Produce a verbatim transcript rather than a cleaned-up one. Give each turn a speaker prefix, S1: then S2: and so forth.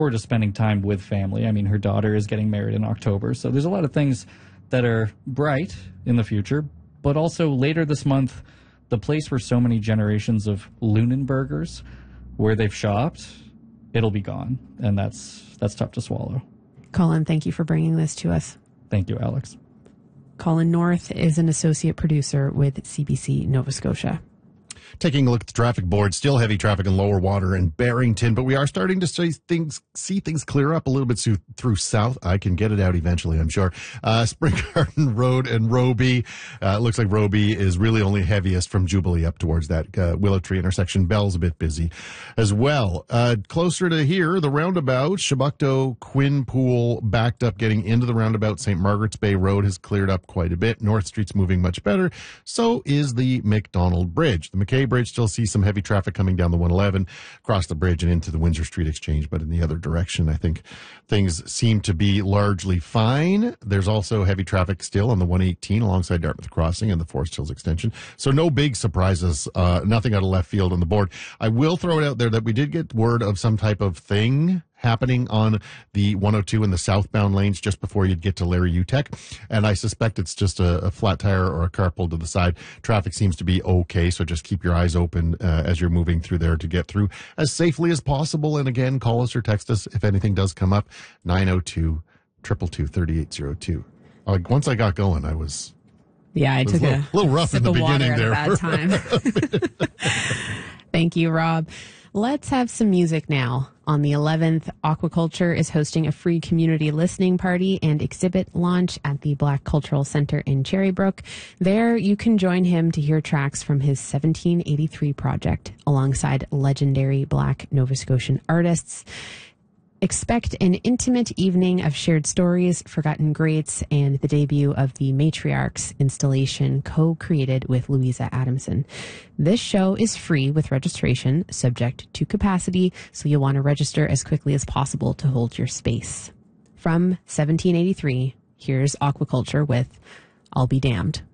S1: to spending time with family. I mean, her daughter is getting married in October. So there's a lot of things that are bright in the future. But also later this month, the place where so many generations of Lunenburgers, where they've shopped, it'll be gone. And that's that's tough to swallow.
S2: Colin, thank you for bringing this to us.
S1: Thank you, Alex.
S2: Colin North is an associate producer with C B C Nova Scotia.
S3: Taking a look at the traffic board, still heavy traffic in Lower Water and Barrington, but we are starting to see things see things clear up a little bit through, through South. I can get it out eventually, I'm sure. Uh, Spring Garden Road and Roby. Uh, it looks like Roby is really only heaviest from Jubilee up towards that uh, Willow Tree intersection. Bell's a bit busy as well. Uh, closer to here, the roundabout, Chebucto, Quinpool, backed up getting into the roundabout. Saint Margaret's Bay Road has cleared up quite a bit. North Street's moving much better. So is the McDonald Bridge. The McKay Bridge still sees some heavy traffic coming down the one eleven across the bridge and into the Windsor Street Exchange, but in the other direction, I think things seem to be largely fine. There's also heavy traffic still on the one eighteen alongside Dartmouth Crossing and the Forest Hills Extension. So no big surprises, uh, nothing out of left field on the board. I will throw it out there that we did get word of some type of thing happening on the one oh two in the southbound lanes just before you'd get to Larry Utech. And I suspect it's just a, a flat tire or a car pulled to the side. Traffic seems to be okay, so just keep your eyes open uh, as you're moving through there to get through as safely as possible. And again, call us or text us if anything does come up, nine oh two, two two two, three eight oh two. Like, once I got going, I was...
S2: Yeah, I took
S3: a little,
S2: a
S3: little rough in the beginning there.
S2: At a bad time. Thank you, Rob. Let's have some music now. On the eleventh, Aquaculture is hosting a free community listening party and exhibit launch at the Black Cultural Center in Cherrybrook. There, you can join him to hear tracks from his seventeen eighty-three project alongside legendary Black Nova Scotian artists. Expect an intimate evening of shared stories, forgotten greats, and the debut of the Matriarchs installation co-created with Louisa Adamson. This show is free with registration, subject to capacity, so you'll want to register as quickly as possible to hold your space. From seventeen eighty-three, here's Aquaculture with I'll Be Damned.